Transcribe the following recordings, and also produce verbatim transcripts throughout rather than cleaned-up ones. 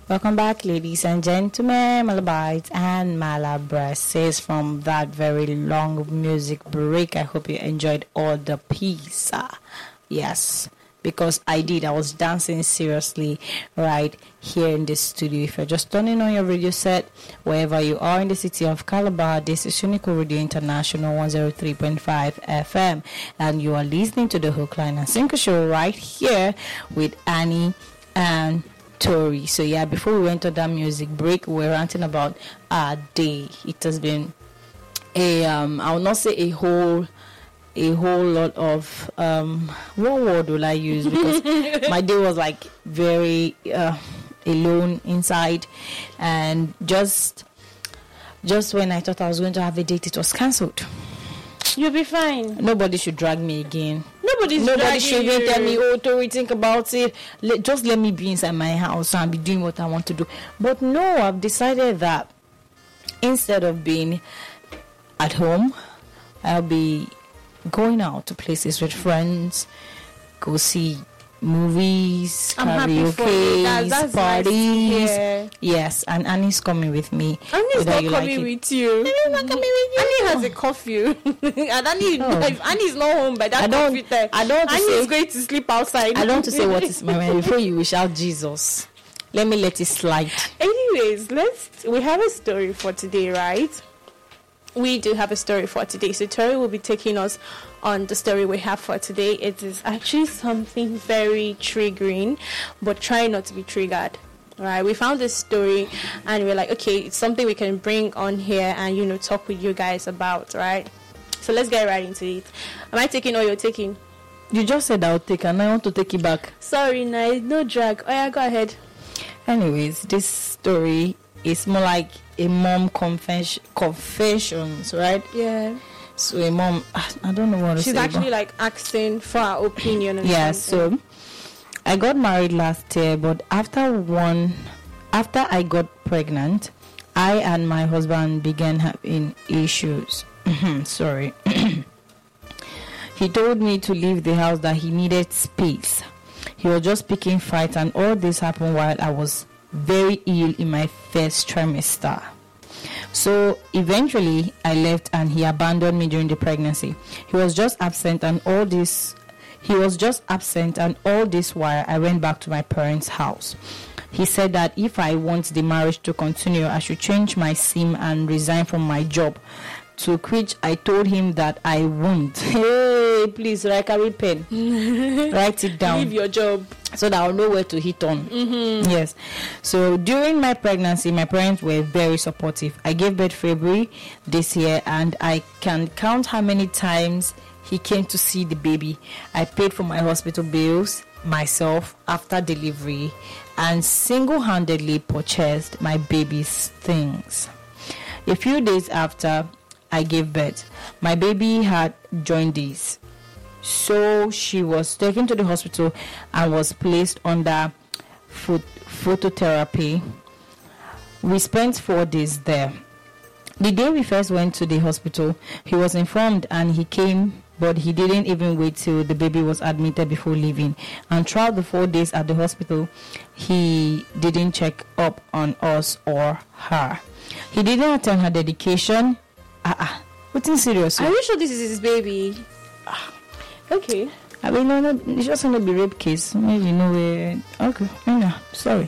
Welcome back, ladies and gentlemen, Malabites and Malabresses from that very long music break. I hope you enjoyed all the pizza. Yes, because I did. I was dancing seriously right here in the studio. If you're just turning on your radio set, wherever you are in the city of Calabar, this is Unico Radio International one oh three point five F M, and you are listening to the Hook, Line and Sinker Show right here with Annie and Tori. So yeah, before we went to that music break, we were ranting about our day. It has been a um I will not say a whole a whole lot of um what word will I use, because my day was like very uh, alone inside, and just just when I thought I was going to have a date, it was cancelled. You'll be fine. Nobody should drag me again. Nobody's Nobody should even you. tell me, oh, Tori, think about it. Let, just let me be inside my house and be doing what I want to do. But no, I've decided that instead of being at home, I'll be going out to places with friends, go see movies, I'm happy for you. That's, that's parties. Nice. Yes, and Annie's coming with me. Annie's not coming like with you. Annie's not coming with you. Annie has a curfew. And Annie, Oh. if Annie's not home by that I don't- curfew time, I don't want to Annie say- is going to sleep outside. I don't want to say what is my mind before you wish out Jesus. Let me let it slide. Anyways, let's. We have a story for today, right? We do have a story for today. So Tori will be taking us on the story we have for today. It is actually something very triggering, but try not to be triggered. Right? We found this story and we're like, okay, it's something we can bring on here and, you know, talk with you guys about, right? So let's get right into it. Am I taking or you're taking? You just said I'll take, and I want to take it back. Sorry, no, no drag. Oh yeah, go ahead. Anyways, this story is more like a mom confess- confessions, right? Yeah. So a mom, I don't know what to She's say. actually but- like asking for our opinion. And yeah. something. So I got married last year, but after one, after I got pregnant, I and my husband began having issues. Sorry. He told me to leave the house, that he needed space. He was just picking fights, and all this happened while I was very ill in my first trimester. So eventually I left and he abandoned me during the pregnancy. He was just absent and all this he was just absent and all this while I went back to my parents' house. He said that if I want the marriage to continue, I should change my SIM and resign from my job. To which I told him that I won't. Hey, please, like carry pen. Write it down. Leave your job. So that I'll know where to hit on. Mm-hmm. Yes. So during my pregnancy, my parents were very supportive. I gave birth February this year, and I can count how many times he came to see the baby. I paid for my hospital bills myself after delivery and single-handedly purchased my baby's things. A few days after I gave birth, my baby had jaundice. So she was taken to the hospital and was placed under phot- phototherapy. We spent four days there. The day we first went to the hospital, he was informed and he came, but he didn't even wait till the baby was admitted before leaving. And throughout the four days at the hospital, he didn't check up on us or her. He didn't attend her dedication. Ah, uh-uh. What's serious? Are you sure this is his baby? Okay. I mean, no, no, it's just going to be rape case. Maybe no way. Okay, yeah, sorry.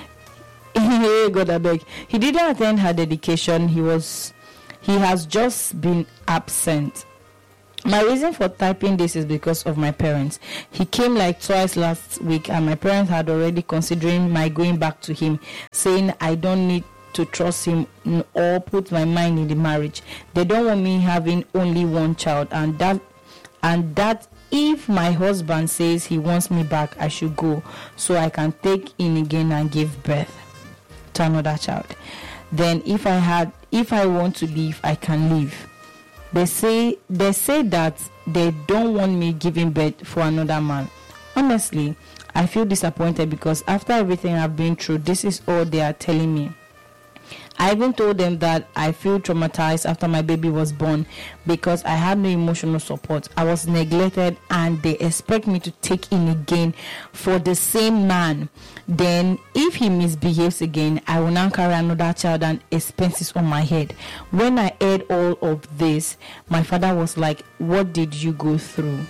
God, I beg. He didn't attend her dedication. He was, he has just been absent. My reason for typing this is because of my parents. He came like twice last week, and my parents had already considering my going back to him, saying I don't need to trust him or put my mind in the marriage. They don't want me having only one child, and that and that if my husband says he wants me back, I should go so I can take in again and give birth to another child. Then if I had if I want to leave, I can leave. They say they say that they don't want me giving birth for another man. Honestly, I feel disappointed because after everything I've been through, this is all they are telling me. I even told them that I feel traumatized after my baby was born because I had no emotional support. I was neglected and they expect me to take in again for the same man. Then if he misbehaves again, I will now carry another child and expenses on my head. When I heard all of this, my father was like, what did you go through?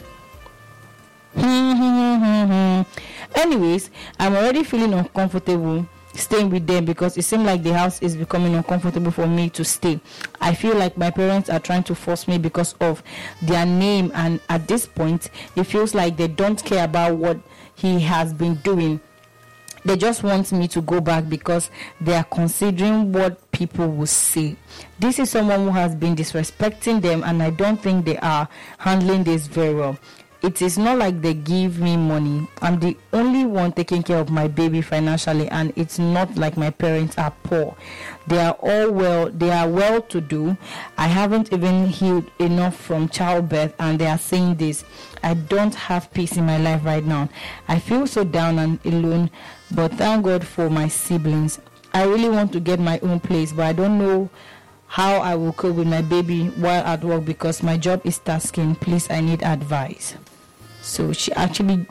Anyways, I'm already feeling uncomfortable staying with them because it seems like the house is becoming uncomfortable for me to stay. I feel like my parents are trying to force me because of their name, and at this point it feels like they don't care about what he has been doing. They just want me to go back because they are considering what people will say. This is someone who has been disrespecting them, and I don't think they are handling this very well. It is not like they give me money. I'm the only one taking care of my baby financially, and it's not like my parents are poor. They are all well, they are well to do. I haven't even healed enough from childbirth, and they are saying this. I don't have peace in my life right now. I feel so down and alone, but thank God for my siblings. I really want to get my own place, but I don't know how I will cope with my baby while at work because my job is tasking. Please, I need advice. So she actually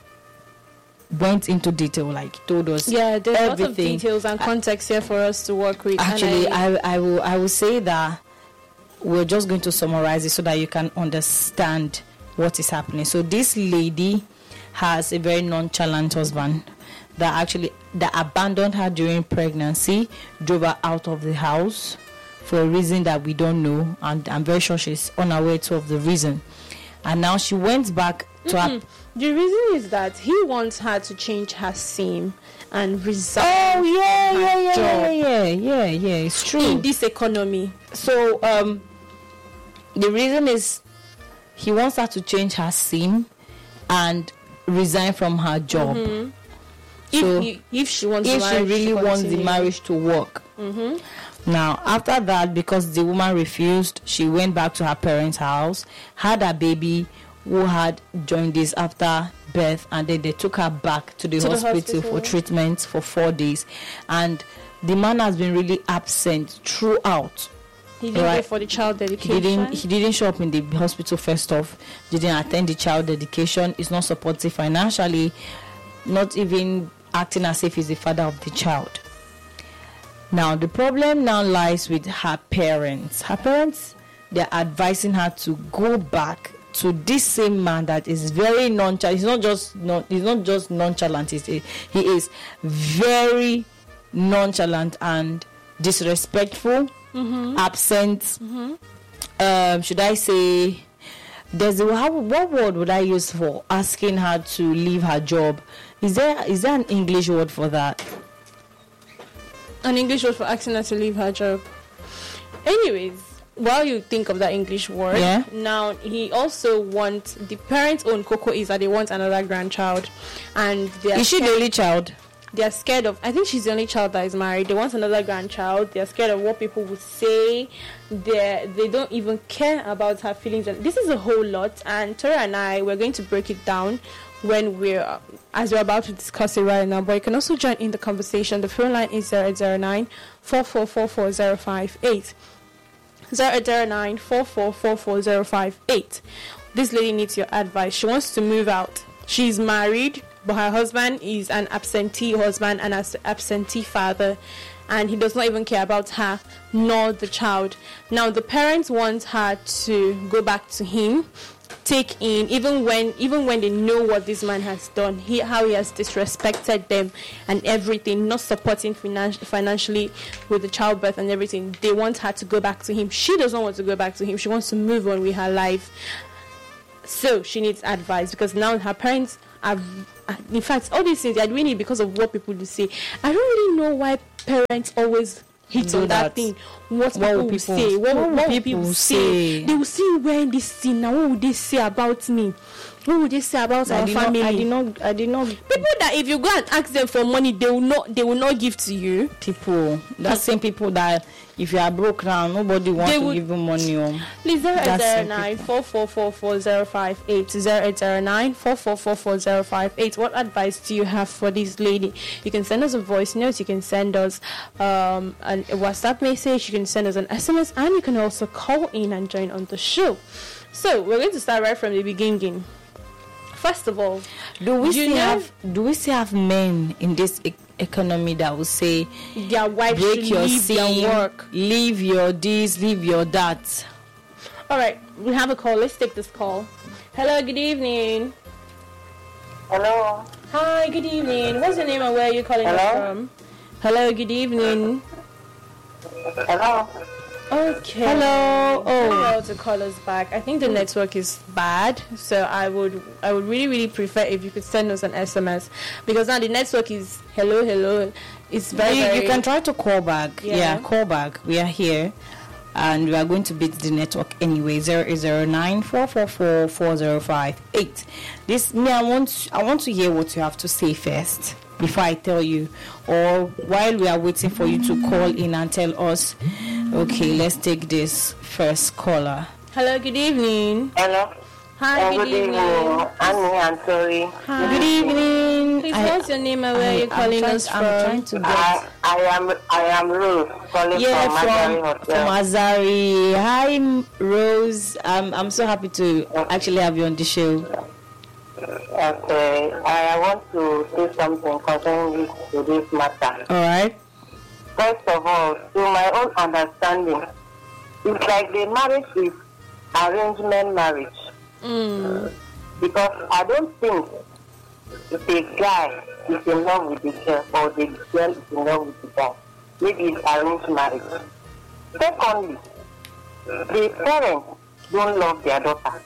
went into detail, like told us yeah there's everything. lots of details and context here for us to work with. Actually, and I, I, I will I will say that we're just going to summarize it so that you can understand what is happening. So this lady has a very nonchalant husband that actually that abandoned her during pregnancy, drove her out of the house for a reason that we don't know, and I'm very sure she's unaware too of the reason. And now she went back to mm-hmm. her. The reason is that he wants her to change her SIM and resign. Oh yeah, her yeah, yeah, job yeah, yeah, yeah, yeah. It's true in this economy. So um, the reason is he wants her to change her SIM and resign from her job. Mm-hmm. So if, if, if she wants, if the she really wants the continue. marriage to work. Mm-hmm. Now, after that, because the woman refused, she went back to her parents' house, had a baby who had joined this after birth, and then they took her back to the, to hospital, the hospital for treatment for four days. And the man has been really absent throughout. He didn't right? go for the child dedication. He didn't, he didn't show up in the hospital first off, didn't attend the child dedication, is not supportive financially, not even acting as if he's the father of the child. Now, the problem now lies with her parents. Her parents, they're advising her to go back to this same man that is very nonchalant. He's not just not. He's not just nonchalant. He's, he is very nonchalant and disrespectful, mm-hmm. absent. Mm-hmm. Um, should I say? There's a, how, what word would I use for asking her to leave her job? Is there is there an English word for that? An English word for asking her to leave her job. Anyways, while you think of that English word, yeah. Now he also wants, the parents' own cocoa is that they want another grandchild, and they are is she the only child? They are scared of. I think she's the only child that is married. They want another grandchild. They are scared of what people will say. They they don't even care about her feelings. And this is a whole lot. And Tori and I, we're going to break it down when we're as we're about to discuss it right now. But you can also join in the conversation. The phone line is zero zero nine four four four four zero five eight. zero zero nine four four four four zero five eight. This lady needs your advice. She wants to move out. She's married, but her husband is an absentee husband and an absentee father, and he does not even care about her nor the child. Now the parents want her to go back to him, take in, even when even when they know what this man has done, he, how he has disrespected them and everything, not supporting finan- financially with the childbirth and everything. They want her to go back to him. She doesn't want to go back to him. She wants to move on with her life. So she needs advice, because now her parents are, in fact, all these things they are doing it because of what people do say. I don't really know why parents always hit on that, that thing. What, what people, people say? What, what, what will people, people say? say? They will see you wearing this thing. Now, what would they say about me? What would they say about I our did family? Not, I did not. I did not. People that if you go and ask them for money, they will not. They will not give to you. People, that same people that if you are broke now, nobody wants They to would- give you money. Um, Please zero eight That's zero some nine people. four four four four zero five eight zero eight zero nine four four four four zero five eight. What advice do you have for this lady? You can send us a voice note. You can send us um, an, a WhatsApp message. You can send us an S M S, and you can also call in and join on the show. So we're going to start right from the beginning. First of all, do we you still know- have? Do we still have men in this e- economy that will say, their wife break should your leave sim, their work? leave your this, leave your that? All right, we have a call. Let's take this call. Hello, good evening. Hello. Hi, good evening. What's your name and where are you calling us Hello? from? Hello, good evening. Hello. Okay. Hello. Oh, Oh, well, to call us back. I think the network is bad, so I would I would really really prefer if you could send us an S M S because now the network is hello hello. It's very, you, very you can try to call back. Yeah. Yeah. call back. We are here, and we are going to beat the network anyway. Zero eight zero nine four four four four zero five eight. This me. I want. I want to hear what you have to say first before I tell you, or while we are waiting for you to call in and tell us. Okay, let's take this first caller. Hello, good evening. Hello. Hi, Uh, good, good evening, evening. Annie and Tori. Hi. Good evening. Please, I- what's your name and where are you I'm calling trying- us I'm from? trying to get. I, I am I am Rose calling Yeah, from Mazari from, Hotel. from Azari. Hi, M- Rose. I'm I'm so happy to actually have you on the show. Okay, I want to say something concerning this, to this matter. All right. First of all, to my own understanding, it's like the marriage is arrangement marriage. Mm. Because I don't think if a guy is in love with the girl or the girl is in love with the guy, maybe it's arranged marriage. Secondly, the parents don't love their daughter.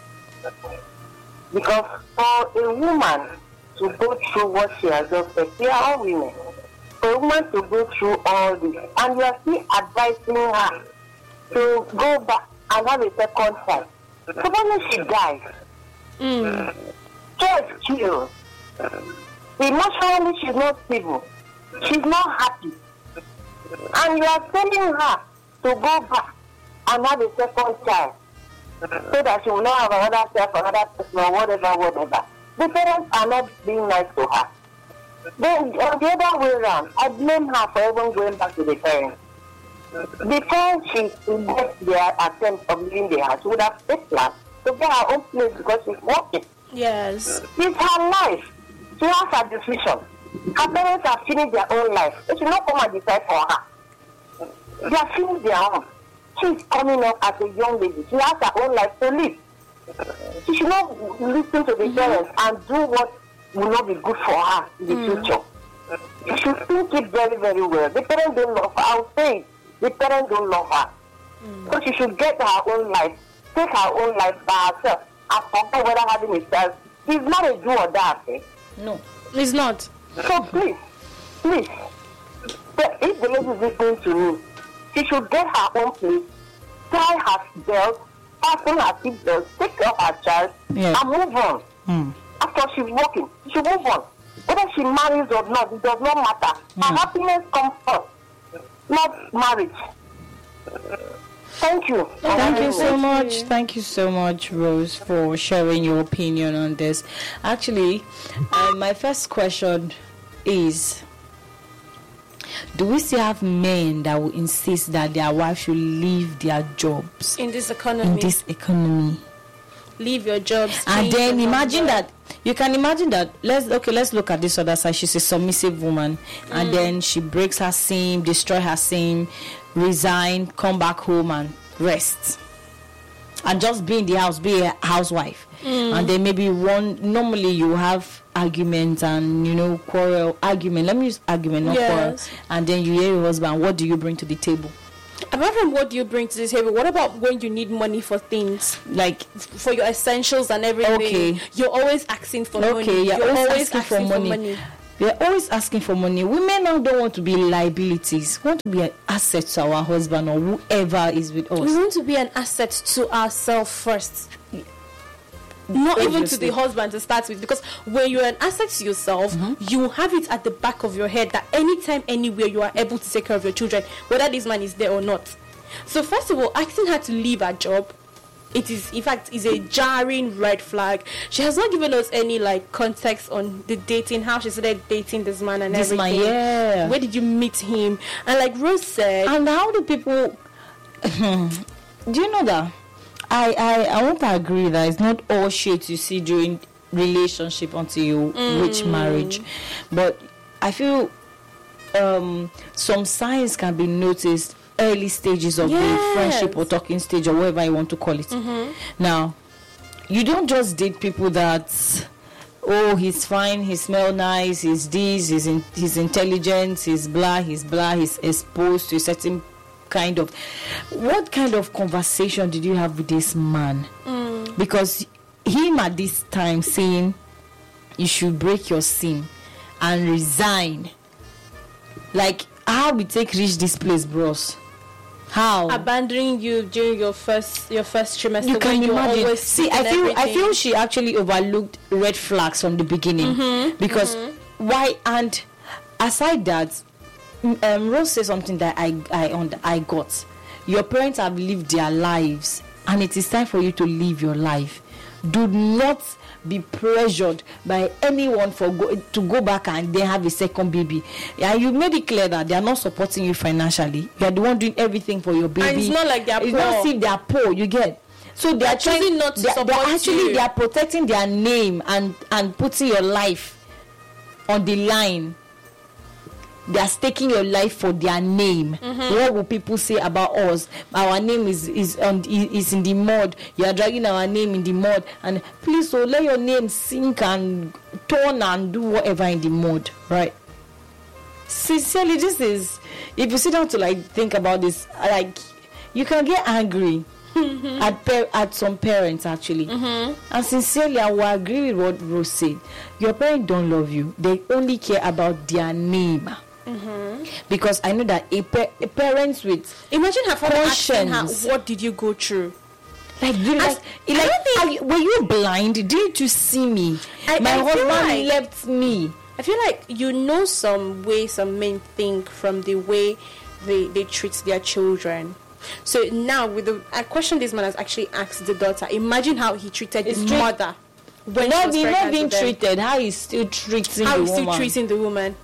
Because for a woman to go through what she has just said, we are all women. For a woman to go through all this, and you are still advising her to go back and have a second child. Suppose she dies, Mm. just killed. Emotionally, she's not stable. She's not happy. And you are telling her to go back and have a second child so that she will not have another child for another person or whatever, whatever. The parents are not being nice to her. Then, on the other way around, I blame her for even going back to the parents. Before she gets their attempt of leaving the house, she would have taken her to get her own place because she's working. Yes. It's her life. She has her decision. Her parents have finished their own life. They should not come and decide for her. They have finished their own. She's coming up as a young lady. She has her own life to live. She should not listen to the mm-hmm. parents and do what will not be good for her in the mm. future. She should think it very, very well. The parents don't love her. I'll say it. The parents don't love her. Mm. So she should get her own life. Take her own life by herself. And forget whether having a child is not a do or die. Eh? No. It's not. So please, please, if the lady is listening to me, she should get her own place, tie her belt, fasten her seat belt, take care of her child, Yes. and move on. Mm. After she's working, she should move on. Whether she marries or not, it does not matter. Mm. Her happiness comes first, not marriage. Thank you. Thank you so Thank much. you. Thank you so much, Rose, for sharing your opinion on this. Actually, uh, my first question is, do we still have men that will insist that their wife should leave their jobs In this economy, in this economy? leave your jobs. And change then your imagine number. that you can imagine that let's okay let's look at this other side. She's a submissive woman, and Mm. then she breaks her sim, destroy her sim, resign, come back home and rest, and just be in the house, be a housewife. Mm. And then maybe one normally you have arguments and you know quarrel argument let me use argument not quarrel, Yes. and then you hear your husband, what do you bring to the table? Apart from what do you bring to the table, what about when you need money for things, Like, for your essentials and everything? Okay. You're always asking for money. okay, you're, always, asking, for money. money. We're always asking for money. Women now don't want to be liabilities. We want to be an asset to our husband or whoever is with We us. want to be an asset to ourselves first. Not even to Obviously. the husband to start with, because when you're an asset to yourself, Mm-hmm. you have it at the back of your head that anytime, anywhere, you are able to take care of your children, whether this man is there or not. So first of all, asking her to leave her job, it is, in fact, is a jarring red flag. She has not given us any like context on the dating, how she started dating this man and This man, everything. yeah. Where did you meet him? And like Rose said, And how do people? Do you know that? I I I want to agree that it's not all shit you see during relationship until you reach marriage, but I feel um some signs can be noticed early stages of the Yes. friendship or talking stage or whatever you want to call it. Now, you don't just date people that, oh, he's fine, he smell nice, he's this, he's, in, he's intelligent, he's blah, he's blah, he's exposed to a certain kind of... What kind of conversation did you have with this man? Mm. Because him at this time saying you should break your sim and resign. Like, how we take reach this place, bros? How? abandoning you during your first your first trimester, You can when you imagine. always See, sick I and feel I everything. feel she actually overlooked red flags from the beginning Mm-hmm, because why? And aside that, m- um, Rose said something that I I und- I got. Your parents have lived their lives, and it is time for you to live your life. Do not be pressured by anyone for go, to go back and then have a second baby. Yeah, you made it clear that they are not supporting you financially. You are the one doing everything for your baby. And it's not like they are It's poor. not as if they are poor. You get. So they are trying choosing not to they, support they're actually you. they are protecting their name and and putting your life on the line. They are staking your life for their name. Mm-hmm. What will people say about us? Our name is is on is in the mud. You are dragging our name in the mud, and please, so let your name sink and turn and do whatever in the mud, right? Sincerely, this is, if you sit down to like think about this, like you can get angry at par- at some parents actually, and sincerely, I will agree with what Rose said. Your parents don't love you; they only care about their name. Because I know that a, pa- a parents with Imagine her father asking her, conscience. what did you go through? like, you like, I like don't think- are you- were you blind? Didn't you see me? I- My I feel husband like- left me. I feel like you know some way some men think from the way they, they treat their children. So now with the a question this man has actually asked the daughter, imagine how he treated It's his treat- mother when she Not was being not pregnant being with them. treated. How he's still treating How the he's still woman. treating the woman.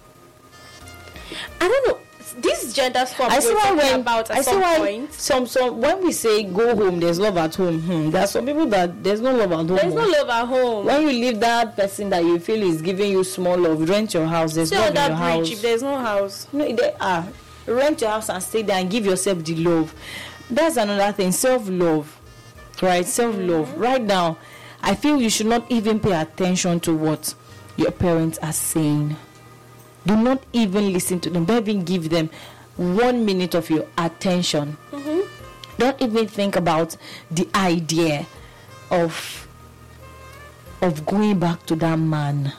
I don't know. This gender swap I see we're why talking when about at I see some why point. some some when we say go home, there's love at home. Hmm, there are some people that there's no love at home. There's no love at home. When you leave that person that you feel is giving you small love, rent your house. There's Stay love on in that your bridge house. if there's no house. No, they are. Rent your house and stay there and give yourself the love. That's another thing. Self-love. Right? Self-love. Mm-hmm. Right now, I feel you should not even pay attention to what your parents are saying. Do not even listen to them. Don't even give them one minute of your attention. Mm-hmm. Don't even think about the idea of of going back to that man.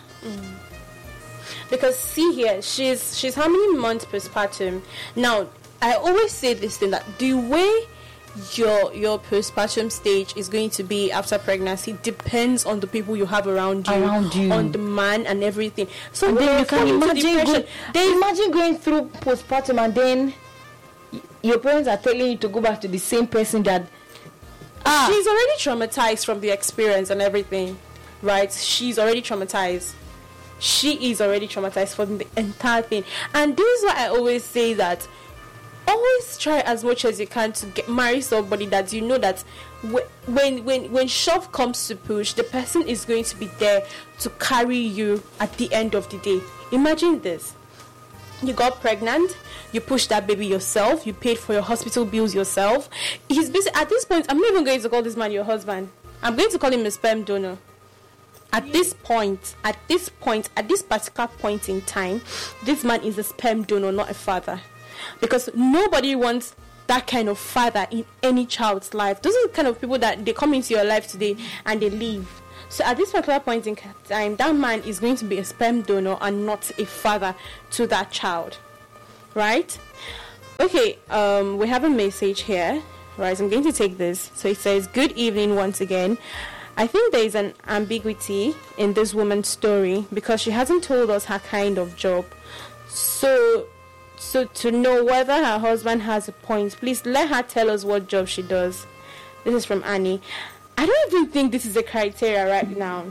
Because see here, she's she's how many months postpartum? Now, I always say this thing that the way your your postpartum stage is going to be after pregnancy depends on the people you have around you, Around you. on the man and everything. So And when then you you can fall into imagine depression, going, there is imagine going through postpartum and then y- your parents are telling you to go back to the same person that ah she's already traumatized from the experience and everything, right? She's already traumatized. She is already traumatized from the entire thing. And this is why I always say that always try as much as you can to get marry somebody that you know that wh- when when when shove comes to push, the person is going to be there to carry you at the end of the day. Imagine this. You got pregnant, you pushed that baby yourself, you paid for your hospital bills yourself. He's busy at this point. I'm not even going to call this man your husband. I'm going to call him a sperm donor. At this point, at this point, at this particular point in time, this man is a sperm donor, not a father. Because nobody wants that kind of father in any child's life. Those are the kind of people that they come into your life today and they leave. So at this particular point in time, that man is going to be a sperm donor and not a father to that child. Right? Okay, um, we have a message here. Right, I'm going to take this. So it says, good evening once again. I think there is an ambiguity in this woman's story because she hasn't told us her kind of job. So, so to know whether her husband has a point, please let her tell us what job she does. This is from Annie. I don't even think this is a criteria right now.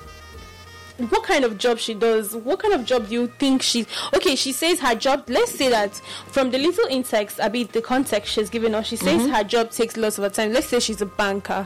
What kind of job she does? What kind of job do you think she... Okay, she says her job... Let's say that from the little in-text, I mean, the context she's given us, she says mm-hmm. her job takes lots of her time. Let's say she's a banker.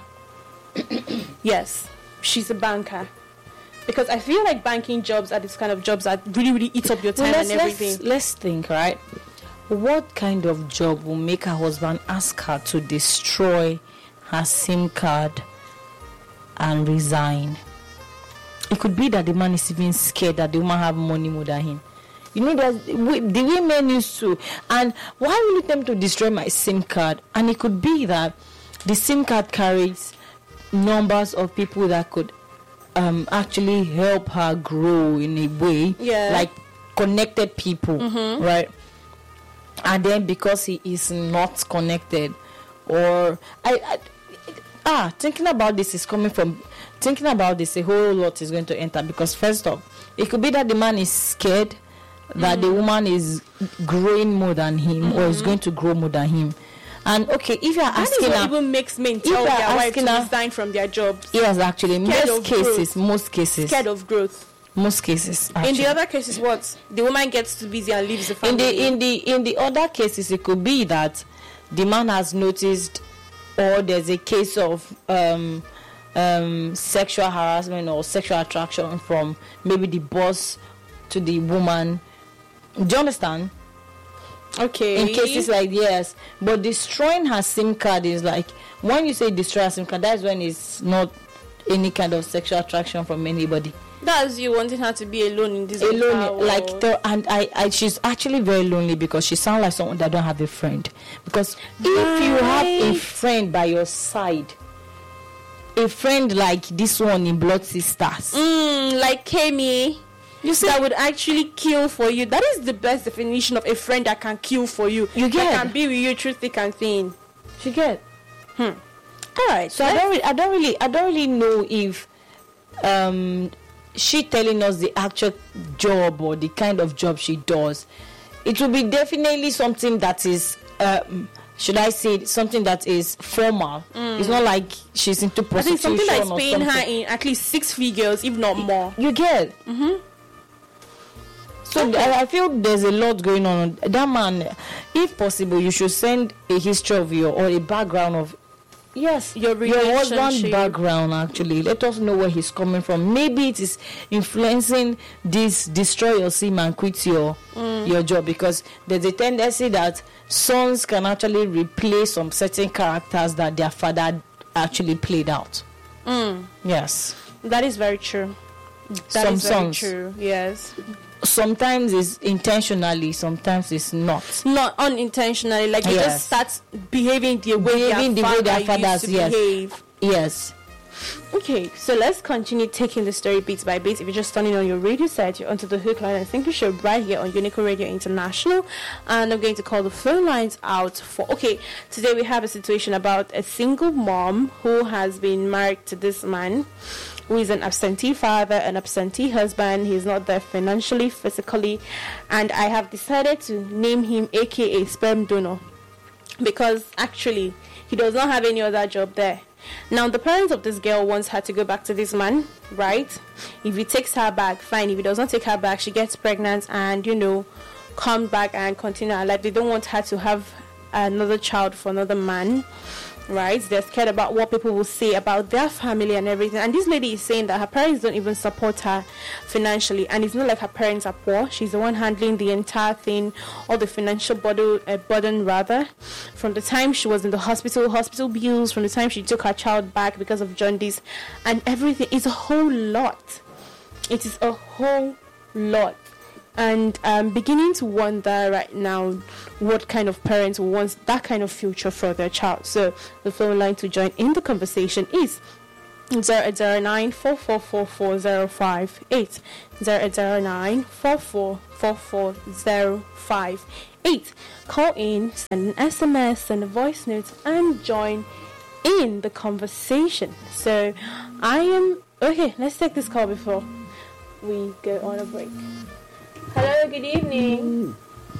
Yes, she's a banker. Because I feel like banking jobs are this kind of jobs that really, really eat up your time well, and everything. Let's, let's think, right? What kind of job will make her husband ask her to destroy her SIM card and resign? It could be that the man is even scared that the woman have money more than him. You know, that the women used to. And why will it them to destroy my SIM card? And it could be that the SIM card carries numbers of people that could um, actually help her grow in a way. Yeah. Like connected people, mm-hmm. right? And then because he is not connected, or I, I ah thinking about this is coming from thinking about this a whole lot is going to enter, because first off, it could be that the man is scared that mm. the woman is growing more than him, mm-hmm. or is going to grow more than him. And okay, if you are that asking is what her, even makes men tell their wife to resign from their jobs. Yes, actually, Scared most cases, growth. most cases, Scared of growth. Most cases. Actually. In the other cases, what? The woman gets too busy and leaves the family. In the in the in the other cases, it could be that the man has noticed, or there's a case of um, um, sexual harassment or sexual attraction from maybe the boss to the woman. Do you understand? Okay. In cases like yes, but destroying her SIM card is like, when you say destroy her SIM card, that's when it's not any kind of sexual attraction from anybody. That's you wanting her to be alone in this alone, like the, and I, I, she's actually very lonely because she sounds like someone that don't have a friend. Because right. if you have a friend by your side, a friend like this one in Blood Sisters, mm, like Kemi, you see, that would actually kill for you. That is the best definition of a friend that can kill for you. You get, that can be with you through thick and thin. You get. Hmm. All right. So I don't, really, I don't really, I don't really know if, um. she telling us the actual job or the kind of job she does. It will be definitely something that is, um, should I say, something that is formal. Mm. It's not like she's into prostitution. I think something that's paying something. her in at least six figures, if not more. You get. Mm-hmm. So okay. I, I feel there's a lot going on. That man, if possible, you should send a history of your, or a background of, yes, your, your husband's background. Actually, let us know where he's coming from. Maybe it is influencing this destroy your sim and quit your mm. your job, because there's a tendency that sons can actually replace some certain characters that their father actually played out. Mm. Yes, that is very true. That some is very sons. true. Yes. Sometimes it's intentionally, sometimes it's not. Not unintentionally, like they yes. just start behaving the way behaving their, the way their father fathers used to yes. behave. Yes. Okay, so let's continue taking the story bit by bit. If you're just turning on your radio set, you're onto the hook line and think you should right here on Unico Radio International. And I'm going to call the phone lines out for... Okay, today we have a situation about a single mom who has been married to this man, who is an absentee father, an absentee husband. He's not there financially, physically, and I have decided to name him A K A sperm donor, because actually he does not have any other job there. Now, the parents of this girl wants her to go back to this man, right? If he takes her back, fine. If he does not take her back, she gets pregnant and, you know, come back and continue her life. They don't want her to have another child for another man, right? They're scared about what people will say about their family and everything. And this lady is saying that her parents don't even support her financially, and it's not like her parents are poor. She's the one handling the entire thing, all the financial burden, uh, burden rather, from the time she was in the hospital, hospital bills, from the time she took her child back because of jaundice, and everything. It's a whole lot. It is a whole lot. And I'm beginning to wonder right now what kind of parents want that kind of future for their child. So the phone line to join in the conversation is zero eight zero nine, four four four four zero five eight. zero eight zero nine, four four four four zero five eight. Call in, send an S M S, send a voice note, and join in the conversation. So I am okay. Let's take this call before we go on a break. Hello, good evening.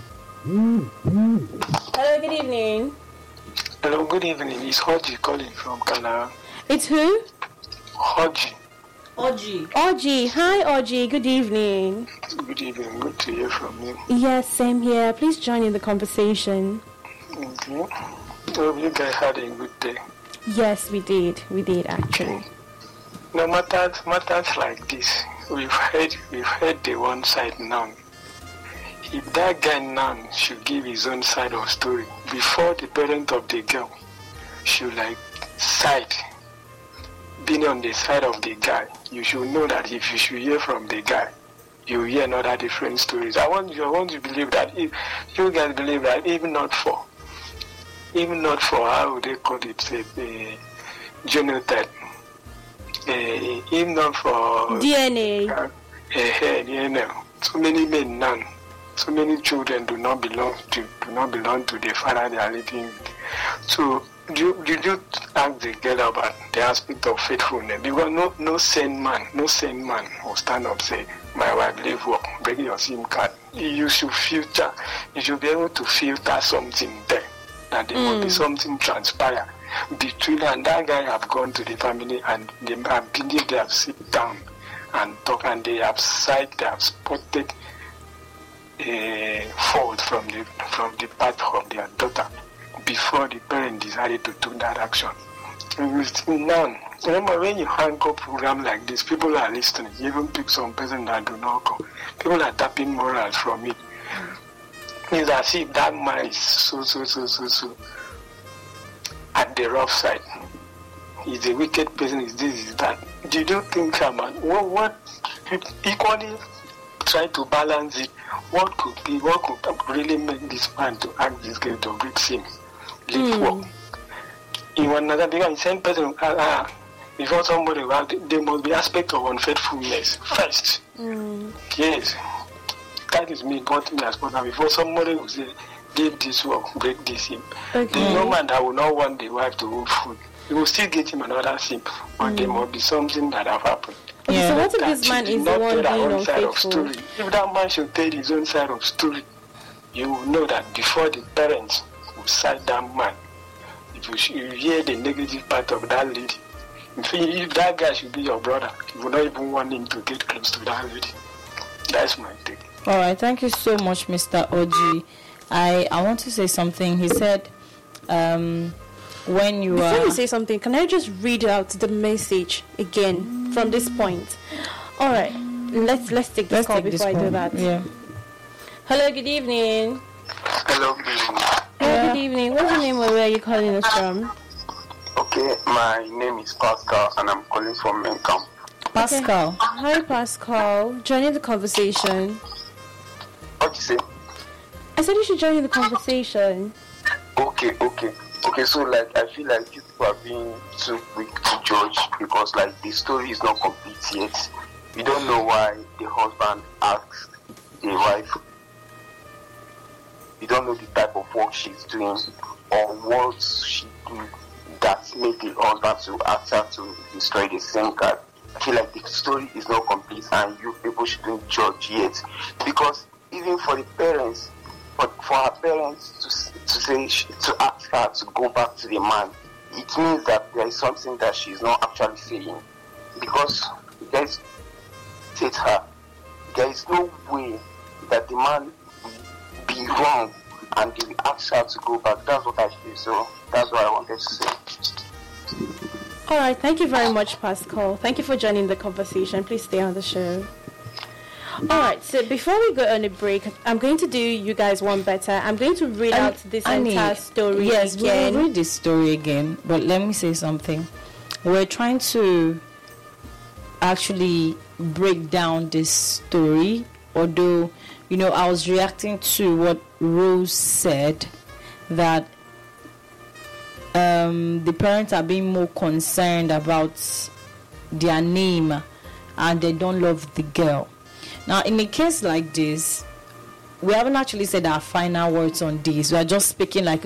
Hello, good evening. Hello, good evening. It's Hodgie calling from Canada. It's who? Hodgie. Oji. Oji. Hi, Oji. Good evening. Good evening. Good to hear from you. Yes, same here. Please join in the conversation. Okay. Hope you guys had a good day. Yes, we did. We did actually. No matters matters like this. We've heard we've heard the one side now. If that guy now should give his own side of story before the parent of the girl should like side being on the side of the guy, you should know that if you should hear from the guy, you hear another different stories. I want you I want to believe that if you guys believe that even not for even not for how would they call it a, a genotype, a, even not for D N A. Uh, a, D N A. So many men now. So many children do not belong to do not belong to the father they are living with. So you did you ask the girl about the aspect of faithfulness? Because no no sane man, no sane man will stand up and say, my wife leave work, bring your SIM card. You should filter, you should be able to filter something there. That there mm. will be something transpire between her and that guy have gone to the family and they I believe they have sit down and talk and they have side they have spotted a fault from the from the part of their daughter before the parent decided to take that action. Now, remember when you hang up program like this, people are listening. You even pick some person that do not go. People are tapping morals from it. It's as if that man is so so so so so at the rough side. He's a wicked person. Is this is that? Do you think, man? What what equally try to balance it? What could be, what could really make this man to act this girl to break him? Leave mm. work. In one another, because the same person, uh, uh, before somebody, well, there must be aspect of unfaithfulness first. Mm. Yes. That is me, got me as partner. Before somebody will say, leave this work, break this him. Okay. The no man that will not want the wife to hold food, he will still get him another sim, but mm. there must be something that have happened. Okay, yeah. So what if this man is the one being unfaithful? If that man should tell his own side of story, you will know that before the parents will side that man, if you, sh- you hear the negative part of that lady, if, he, if that guy should be your brother, you will not even want him to get close to that lady. That's my take. All right, thank you so much, Mister Oji. I, I want to say something. He said, um, when you Before are... you say something, can I just read out the message again from this point? All right, let's let's take this let's call take before this I call. do that. Yeah. Hello, good evening. Hello, good evening. Hello, Yeah. good evening. What's your name or where are you calling us from? Okay, my name is Pascal and I'm calling from Mencam. Pascal. Okay. Hi, Pascal. Joining the conversation. What you say? I said you should join in the conversation. Okay, okay. Okay, so like I feel like you people are being too quick to judge because like the story is not complete yet. We don't know why the husband asked the wife. We don't know the type of work she's doing or what she did that made the husband to ask her to destroy the SIM card. I feel like the story is not complete and you people shouldn't judge yet because even for the parents, for, for her parents to to say to ask her to go back to the man, it means that there is something that she's not actually saying because there's said her there is no way that the man will be wrong and they will ask her to go back. That's what I feel. So that's what I wanted to say. All right, thank you very much, Pascal. Thank you for joining the conversation. Please stay on the show. All right, so before we go on a break, I'm going to do you guys one better. I'm going to read And out this Annie, entire story yes, again. we'll read this story again, but let me say something. We're trying to actually break down this story, although, you know, I was reacting to what Rose said, that um, the parents are being more concerned about their name and they don't love the girl. Now, in a case like this, we haven't actually said our final words on this. We are just speaking like,